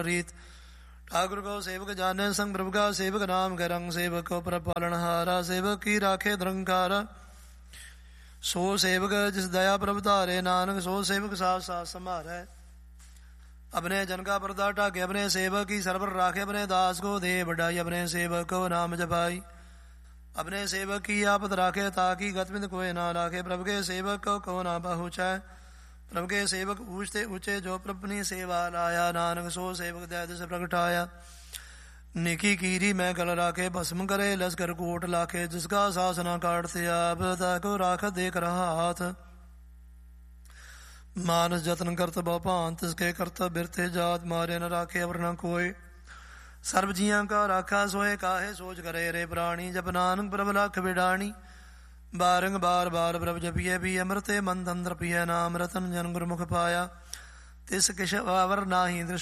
रीत। ठाकुर को सेवक जाने संग प्रभु का सेवक नाम के रंग। सेवक को पर पालनहारा सेवक की राखे निरंकार। सो सेवक जिस दया प्रभु तारे नानक सो सेवक साथ साथ संभारे। अपने जन का पर्दा ढाके अपने सेवक की सरवर राखे। अपने दास को दे बढ़ाई अपने सेवक को नाम जपाई। अपने सेवक की आपत राखे ताकि गतविंद कोई ना राखे। प्रभु के सेवक को ना पहुँचाए। प्रभु के सेवक ऊंचते ऊंचे जो प्रभु अपनी सेवा लाया। नानक सो सेवक दैत से प्रगटाया। निकी कीरी मैं गल राखे भस्म करे लश्कर कोट लाखे। जिसका सासना काटते आप ताको राख देख रहा हाथ। मानस जतन करत बहुपान तिसके करत बिरथे जात। मारे न राखे अवर न कोय सर्व जियां का राखा सोए काहे सोच करे रे प्राणी। जप नानक प्रभ लख बिडाणी। बारंग बार बार प्रभ जपिए भी अमृते मन तंत्र पिय नाम। रतन जन गुरमुख पाया तिस किश वावर नाही दृष्टि।